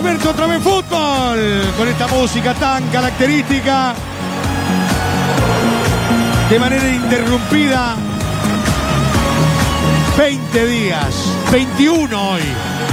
Alberto, otra vez fútbol, con esta música tan característica, de manera interrumpida. 20 días, 21 hoy,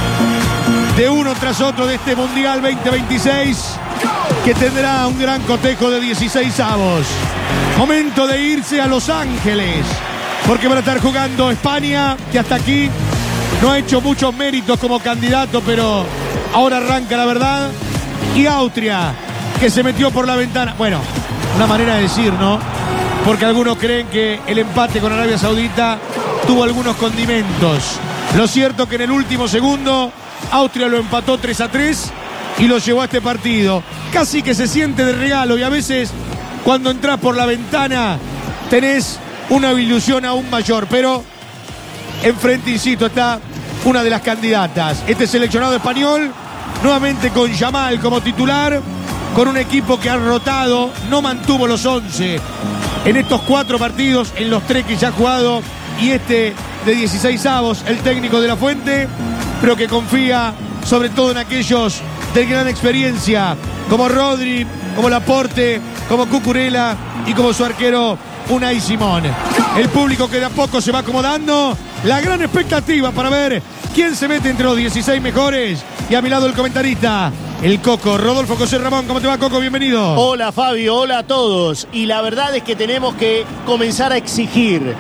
de uno tras otro de este Mundial 2026, que tendrá un gran cotejo de 16avos. Momento de irse a Los Ángeles, porque van a estar jugando España, que hasta aquí no ha hecho muchos méritos como candidato, pero ahora arranca la verdad. Y Austria, que se metió por la ventana. Bueno, una manera de decir, ¿no? Porque algunos creen que el empate con Arabia Saudita tuvo algunos condimentos. Lo cierto que en el último segundo Austria lo empató 3-3 y lo llevó a este partido. Casi que se siente de regalo, y a veces cuando entras por la ventana tenés una ilusión aún mayor. Pero enfrente, insisto, está una de las candidatas. Este seleccionado español, nuevamente con Yamal como titular, con un equipo que ha rotado, no mantuvo los 11 en estos 4 partidos, en los 3 que ya ha jugado, y este de 16avos, el técnico de la Fuente, pero que confía sobre todo en aquellos de gran experiencia, como Rodri, como Laporte, como Cucurella y como su arquero Unai Simón. El público que de a poco se va acomodando, la gran expectativa para ver quién se mete entre los 16 mejores. Y a mi lado el comentarista, el Coco, Rodolfo José Ramón. ¿Cómo te va, Coco? Bienvenido. Hola, Fabio, hola a todos. Y la verdad es que tenemos que comenzar a exigirle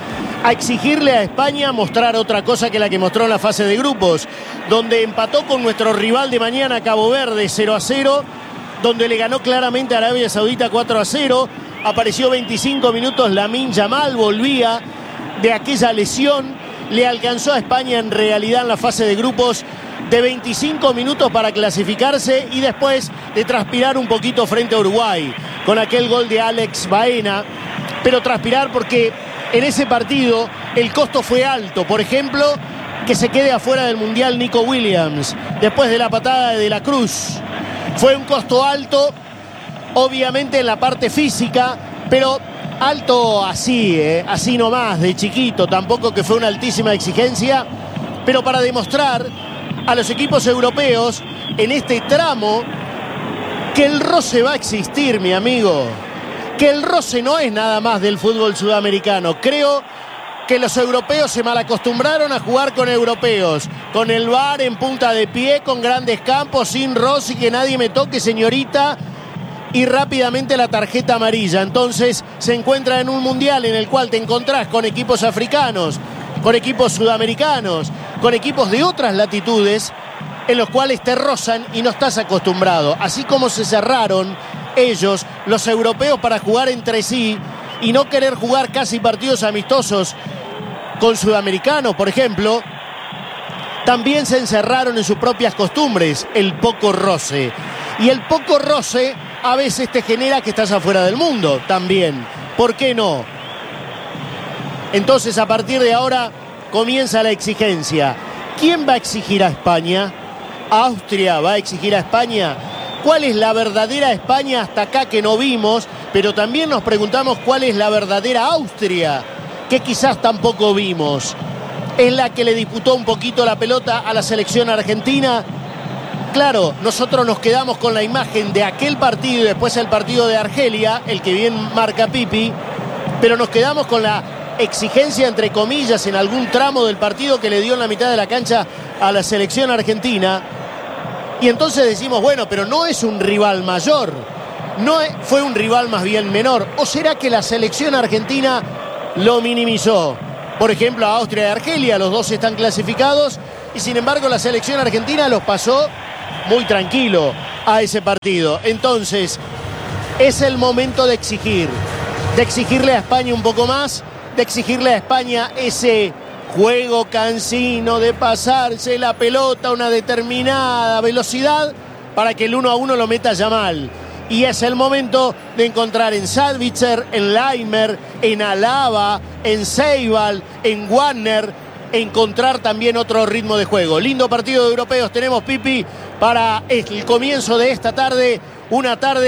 a España mostrar otra cosa que la que mostró en la fase de grupos, donde empató con nuestro rival de mañana, Cabo Verde, 0-0, donde le ganó claramente a Arabia Saudita 4-0. Apareció 25 minutos Lamine Yamal, volvía de aquella lesión, le alcanzó a España en realidad en la fase de grupos de 25 minutos para clasificarse, y después de transpirar un poquito frente a Uruguay con aquel gol de Alex Baena. Pero transpirar porque en ese partido el costo fue alto. Por ejemplo, que se quede afuera del Mundial Nico Williams después de la patada de De la Cruz. Fue un costo alto, obviamente en la parte física, pero alto así, así nomás, de chiquito. Tampoco que fue una altísima exigencia, pero para demostrar a los equipos europeos en este tramo que el roce va a existir, mi amigo. Que el roce no es nada más del fútbol sudamericano. Creo que los europeos se malacostumbraron a jugar con europeos, con el VAR en punta de pie, con grandes campos, sin roce, que nadie me toque, señorita, y rápidamente la tarjeta amarilla. Entonces se encuentra en un mundial en el cual te encontrás con equipos africanos, con equipos sudamericanos, con equipos de otras latitudes, en los cuales te rozan y no estás acostumbrado. Así como se cerraron ellos, los europeos, para jugar entre sí y no querer jugar casi partidos amistosos con sudamericanos, por ejemplo, también se encerraron en sus propias costumbres, el poco roce. Y el poco roce a veces te genera que estás afuera del mundo también. ¿Por qué no? Entonces, a partir de ahora comienza la exigencia. ¿Quién va a exigir a España? ¿Austria va a exigir a España? ¿Cuál es la verdadera España hasta acá que no vimos? Pero también nos preguntamos cuál es la verdadera Austria, que quizás tampoco vimos. ¿Es la que le disputó un poquito la pelota a la selección argentina? Claro, nosotros nos quedamos con la imagen de aquel partido y después el partido de Argelia, el que bien marca Pipi, pero nos quedamos con la exigencia, entre comillas, en algún tramo del partido que le dio en la mitad de la cancha a la selección argentina. Y entonces decimos, bueno, pero no es un rival mayor, fue un rival más bien menor. ¿O será que la selección argentina lo minimizó? Por ejemplo, a Austria y Argelia, los dos están clasificados, y sin embargo la selección argentina los pasó muy tranquilo a ese partido. Entonces, es el momento de exigirle a España un poco más, de exigirle a España ese juego cansino de pasarse la pelota a una determinada velocidad para que el 1-1 lo meta Yamal. Y es el momento de encontrar en Sabitzer, en Laimer, en Alaba, en Ceibal, en Warner, encontrar también otro ritmo de juego. Lindo partido de europeos tenemos, Pipi, para el comienzo de esta tarde, una tarde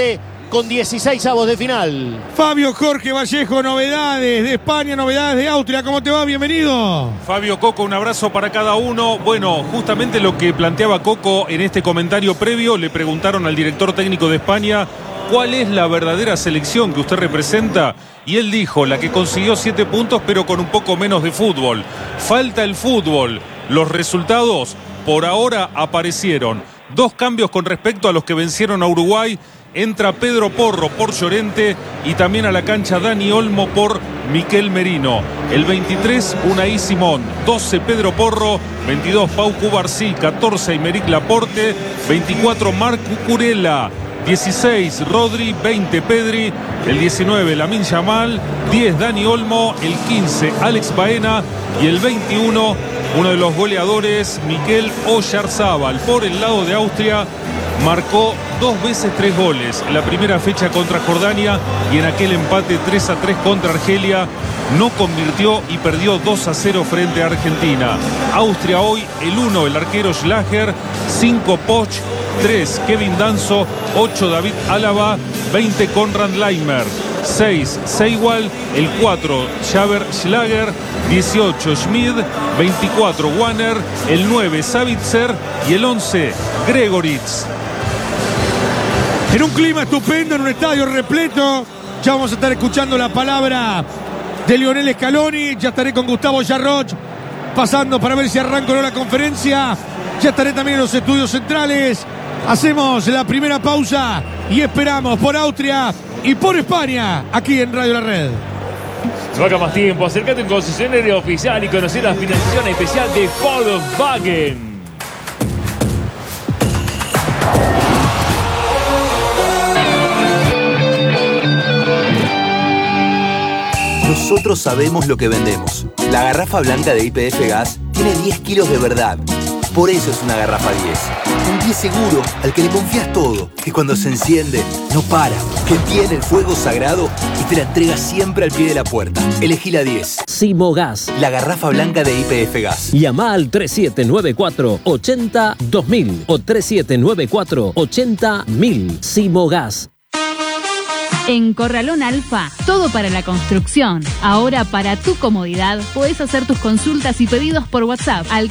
con 16avos de final. Fabio Jorge Vallejo, novedades de España, novedades de Austria. ¿Cómo te va? Bienvenido. Fabio, Coco, un abrazo para cada uno. Bueno, justamente lo que planteaba Coco en este comentario previo, le preguntaron al director técnico de España cuál es la verdadera selección que usted representa, y él dijo, la que consiguió 7 puntos pero con un poco menos de fútbol. Falta el fútbol. Los resultados por ahora aparecieron. 2 cambios con respecto a los que vencieron a Uruguay. Entra Pedro Porro por Llorente y también a la cancha Dani Olmo por Miquel Merino. El 23, Unai Simón. 12, Pedro Porro. 22, Pau Cubarsí. 14, Aymeric Laporte. 24, Marc Cucurella. 16, Rodri. 20, Pedri. El 19, Lamine Yamal. 10, Dani Olmo. El 15, Alex Baena. Y el 21, uno de los goleadores, Mikel Oyarzábal. Por el lado de Austria, marcó 2 veces 3 goles. La primera fecha contra Jordania y en aquel empate 3-3 contra Argelia no convirtió y perdió 2-0 frente a Argentina. Austria hoy, el 1, el arquero Schlager. 5, Poch. 3, Kevin Danso. 8, David Álava. 20, Konrad Laimer. 6, Seiwald. El 4, Javer Schlager. 18, Schmid. 24, Wanner. El 9, Savitzer. Y el 11, Gregoritz. En un clima estupendo, en un estadio repleto. Ya vamos a estar escuchando la palabra de Lionel Scaloni. Ya estaré con Gustavo Yarroch pasando para ver si arranco o no la conferencia. Ya estaré también en los estudios centrales. Hacemos la primera pausa y esperamos por Austria y por España aquí en Radio La Red. No haga más tiempo, acércate a un concesionario oficial y conocer la financiación especial de Volkswagen. Nosotros sabemos lo que vendemos. La garrafa blanca de YPF Gas tiene 10 kilos de verdad. Por eso es una garrafa 10. Un 10 seguro al que le confías todo. Que cuando se enciende, no para. Que tiene el fuego sagrado y te la entrega siempre al pie de la puerta. Elegí la 10. Simogas. La garrafa blanca de YPF Gas. Llama al 3794-80-2000 o 3794-80-1000. Simogas. En Corralón Alfa, todo para la construcción. Ahora, para tu comodidad, podés hacer tus consultas y pedidos por WhatsApp al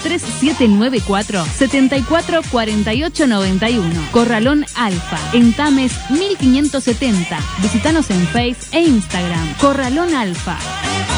3794-744891. Corralón Alfa, en Tames 1570. Visítanos en Face e Instagram. Corralón Alfa.